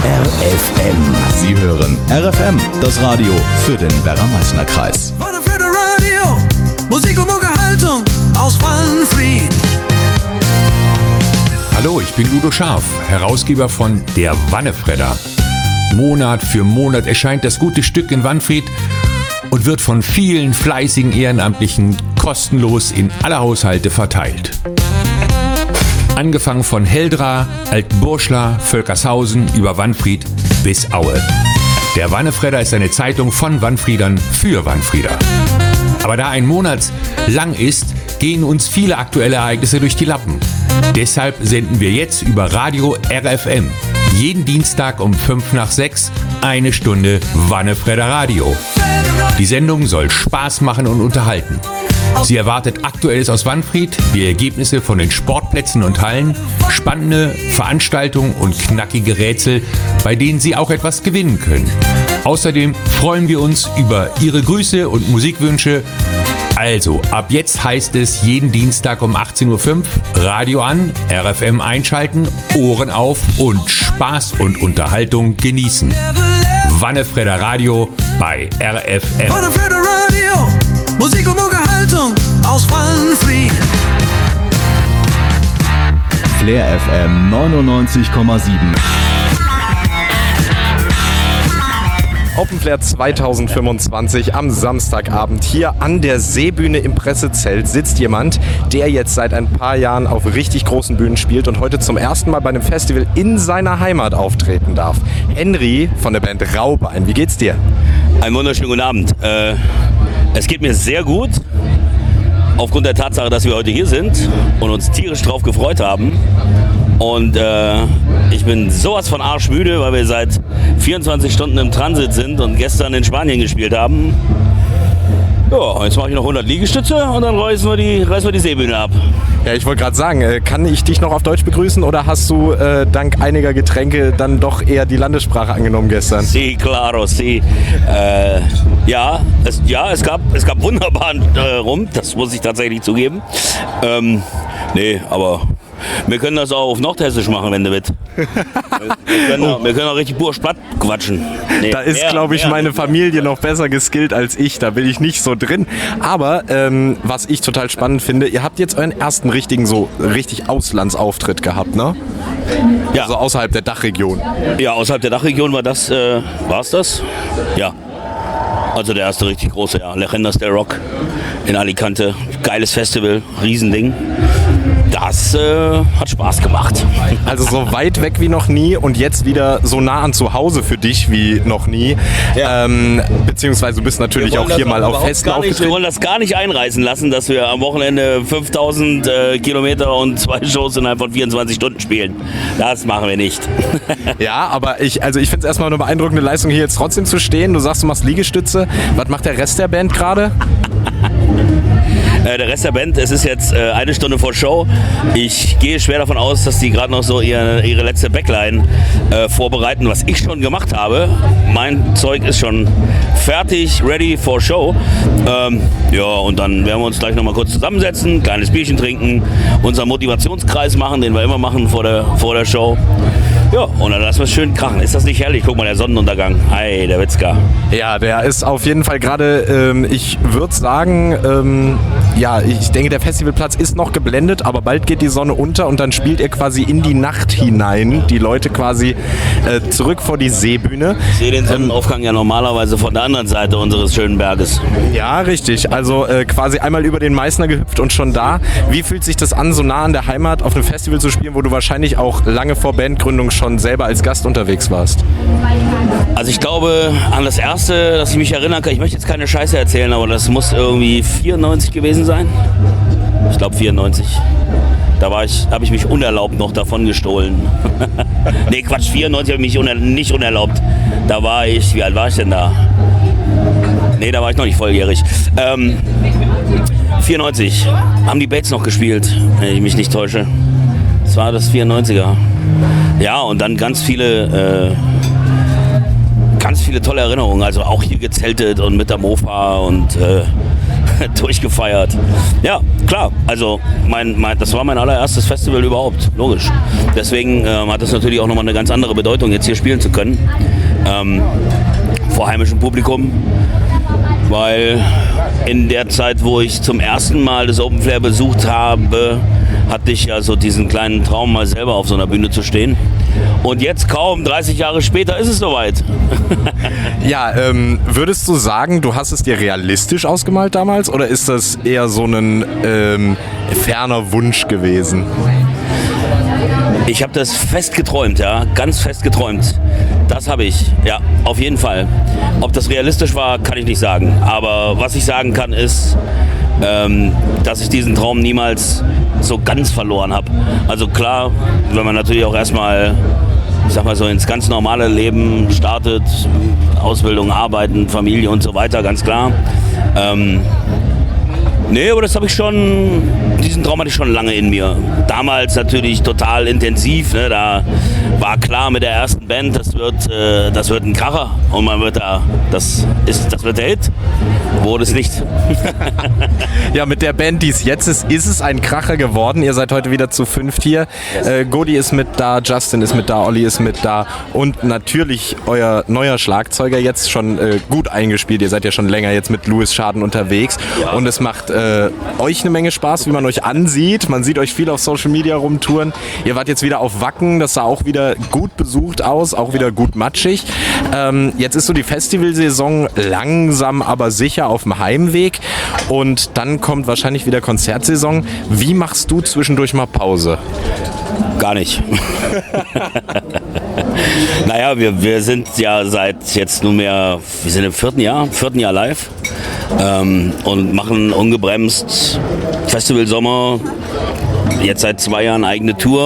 RFM. Sie hören RFM, das Radio für den Werra-Meißner-Kreis. Musik und Unterhaltung aus Wannfried. Hallo, ich bin Udo Scharf, Herausgeber von Der Wannefredder. Monat für Monat erscheint das gute Stück in Wannfried und wird von vielen fleißigen Ehrenamtlichen kostenlos in alle Haushalte verteilt. Angefangen von Heldra, Altenburschla, Völkershausen über Wannfried bis Aue. Der Wannefredder ist eine Zeitung von Wannfriedern für Wannfrieder. Aber da ein Monat lang ist, gehen uns viele aktuelle Ereignisse durch die Lappen. Deshalb senden wir jetzt über Radio RFM jeden Dienstag um 5:05 eine Stunde Wannefredder Radio. Die Sendung soll Spaß machen und unterhalten. Sie erwartet Aktuelles aus Wannfried, die Ergebnisse von den Sportplätzen und Hallen, spannende Veranstaltungen und knackige Rätsel, bei denen Sie auch etwas gewinnen können. Außerdem freuen wir uns über Ihre Grüße und Musikwünsche. Also, ab jetzt heißt es jeden Dienstag um 18:05 Uhr Radio an, RFM einschalten, Ohren auf und Spaß und Unterhaltung genießen. Wannefredder Radio bei RFM. Wannefredder Radio, Musik und Unterhaltung aus Wannfried. Flair FM 99,7. Open Flair 2025 am Samstagabend. Hier an der Seebühne im Pressezelt sitzt jemand, der jetzt seit ein paar Jahren auf richtig großen Bühnen spielt und heute zum ersten Mal bei einem Festival in seiner Heimat auftreten darf. Henry von der Band Raubein. Wie geht's dir? Einen wunderschönen guten Abend. Es geht mir sehr gut, aufgrund der Tatsache, dass wir heute hier sind und uns tierisch drauf gefreut haben. Und ich bin sowas von arschmüde, weil wir seit 24 Stunden im Transit sind und gestern in Spanien gespielt haben. Ja, jetzt mache ich noch 100 Liegestütze und dann reißen wir die Seebühne ab. Ja, ich wollte gerade sagen, kann ich dich noch auf Deutsch begrüßen oder hast du dank einiger Getränke dann doch eher die Landessprache angenommen gestern? Sí, claro, sí. Es gab wunderbaren Rum, das muss ich tatsächlich zugeben. Nee, aber wir können das auch auf Nordhessisch machen, wenn du willst. Wir können auch richtig Burschplatt quatschen. Nee, da ist, glaube ich, meine Familie noch besser geskillt als ich. Da bin ich nicht so drin. Aber was ich total spannend finde, ihr habt jetzt euren ersten richtig Auslandsauftritt gehabt, ne? Ja. Also außerhalb der Dachregion. Ja, außerhalb der Dachregion war's das? Ja. Also der erste richtig große, ja. Leyendas del Rock in Alicante. Geiles Festival, Riesending. Das hat Spaß gemacht. Also so weit weg wie noch nie und jetzt wieder so nah an zu Hause für dich wie noch nie. Ja. Beziehungsweise du bist natürlich auch hier mal auf Festen aufgetreten. Wir wollen das gar nicht einreißen lassen, dass wir am Wochenende 5000 Kilometer und 2 Shows innerhalb von 24 Stunden spielen. Das machen wir nicht. Ja, aber ich finde es erstmal eine beeindruckende Leistung, hier jetzt trotzdem zu stehen. Du sagst, du machst Liegestütze. Was macht der Rest der Band gerade? Der Rest der Band, es ist jetzt eine Stunde vor Show. Ich gehe schwer davon aus, dass die gerade noch so ihre letzte Backline vorbereiten, was ich schon gemacht habe. Mein Zeug ist schon fertig, ready for Show. Ja, und dann werden wir uns gleich noch mal kurz zusammensetzen, kleines Bierchen trinken, unseren Motivationskreis machen, den wir immer machen vor der Show. Ja, und dann lassen wir es schön krachen. Ist das nicht herrlich? Guck mal, der Sonnenuntergang. Hey, der Witzka. Ja, der ist auf jeden Fall gerade, ich würde sagen, ja, ich denke, der Festivalplatz ist noch geblendet, aber bald geht die Sonne unter und dann spielt ihr quasi in die Nacht hinein, die Leute quasi zurück vor die Seebühne. Ich sehe den Sonnenaufgang ja normalerweise von der anderen Seite unseres schönen Berges. Ja, richtig. Also quasi einmal über den Meißner gehüpft und schon da. Wie fühlt sich das an, so nah an der Heimat auf einem Festival zu spielen, wo du wahrscheinlich auch lange vor Bandgründung schon selber als Gast unterwegs warst? Also ich glaube, an das erste, dass ich mich erinnern kann, ich möchte jetzt keine Scheiße erzählen, aber das muss irgendwie 94 gewesen sein. Ich glaube 94. Da habe ich mich unerlaubt noch davon gestohlen. Nee, Quatsch, 94 habe ich mich nicht unerlaubt. Da war ich, wie alt war ich denn da? Nee, da war ich noch nicht volljährig. 94 haben die Bates noch gespielt, wenn ich mich nicht täusche. Das war das 94er. Ja, und dann ganz viele tolle Erinnerungen. Also auch hier gezeltet und mit der Mofa und durchgefeiert. Ja, klar, also das war mein allererstes Festival überhaupt, logisch. Deswegen hat es natürlich auch nochmal eine ganz andere Bedeutung, jetzt hier spielen zu können. Vor heimischem Publikum, weil in der Zeit, wo ich zum ersten Mal das Open Flair besucht habe, hatte ich ja so diesen kleinen Traum, mal selber auf so einer Bühne zu stehen. Und jetzt kaum 30 Jahre später ist es soweit. Ja, würdest du sagen, du hast es dir realistisch ausgemalt damals oder ist das eher so ein ferner Wunsch gewesen? Ich habe das fest geträumt, ja, ganz fest geträumt. Das habe ich, ja, auf jeden Fall. Ob das realistisch war, kann ich nicht sagen. Aber was ich sagen kann, ist, dass ich diesen Traum niemals so ganz verloren habe. Also klar, wenn man natürlich auch erstmal, ich sag mal so, ins ganz normale Leben startet, Ausbildung, Arbeiten, Familie und so weiter, ganz klar. Nee, aber das habe ich schon, diesen Traum hatte ich schon lange in mir. Damals natürlich total intensiv, ne? Da war klar mit der ersten Band, das wird ein Kracher und man wird das wird der Hit. Wurde es nicht. Ja, mit der Band, die es jetzt ist es ein Kracher geworden. Ihr seid heute wieder zu 5 hier. Godi ist mit da, Justin ist mit da, Olli ist mit da und natürlich euer neuer Schlagzeuger jetzt schon gut eingespielt. Ihr seid ja schon länger jetzt mit Louis Schaden unterwegs und es macht euch eine Menge Spaß, wie man euch ansieht. Man sieht euch viel auf Social Media rumtouren. Ihr wart jetzt wieder auf Wacken, das sah auch wieder gut besucht aus, auch wieder gut matschig. Jetzt ist so die Festivalsaison langsam, aber sicher auf dem Heimweg und dann kommt wahrscheinlich wieder Konzertsaison. Wie machst du zwischendurch mal Pause? Gar nicht. Naja, wir sind ja seit jetzt nunmehr, wir sind im vierten Jahr live und machen ungebremst Festival Sommer, jetzt seit 2 Jahren eigene Tour.